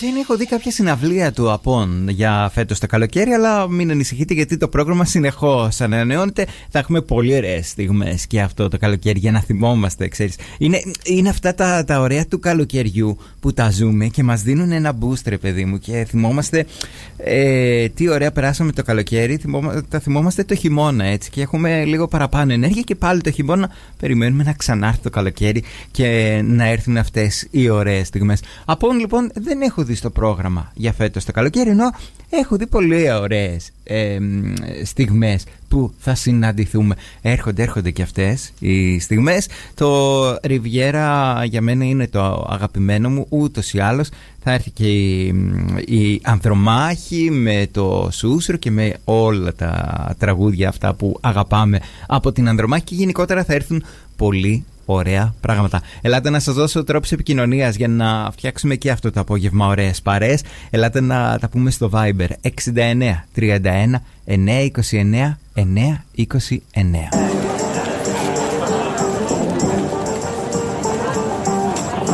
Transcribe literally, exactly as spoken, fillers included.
Δεν έχω δει κάποια συναυλία του Απόν για φέτος το καλοκαίρι, αλλά μην ανησυχείτε γιατί το πρόγραμμα συνεχώς ανανεώνεται. Θα έχουμε πολύ ωραίες στιγμές και αυτό το καλοκαίρι για να θυμόμαστε, ξέρεις. Είναι, είναι αυτά τα, τα ωραία του καλοκαιριού που τα ζούμε και μας δίνουν ένα boost, ρε παιδί μου, και θυμόμαστε ε, τι ωραία περάσαμε το καλοκαίρι, θυμόμα, τα θυμόμαστε το χειμώνα, έτσι, και έχουμε λίγο παραπάνω ενέργεια και πάλι το χειμώνα περιμένουμε να ξανάρθει το καλοκαίρι και να έρθουν αυτές οι ωραίες στιγμές. Απόν λοιπόν δεν έχω δει στο πρόγραμμα για φέτος το καλοκαίρι, ενώ έχω δει πολύ ωραίες ε, στιγμές που θα συναντηθούμε. Έρχονται, έρχονται και αυτές οι στιγμές. Το Ριβιέρα για μένα είναι το αγαπημένο μου, ούτως ή άλλως. Θα έρθει και η, η Ανδρομάχη με το Σούσρο και με όλα τα τραγούδια αυτά που αγαπάμε από την Ανδρομάχη, και γενικότερα θα έρθουν πολύ ωραία πράγματα. Ελάτε να σας δώσω τρόπους επικοινωνίας για να φτιάξουμε και αυτό το απόγευμα ωραίες παρέες. Ελάτε να τα πούμε στο Viber έξι εννιά τριάντα ένα εννιακόσια είκοσι εννέα εννιακόσια είκοσι εννέα.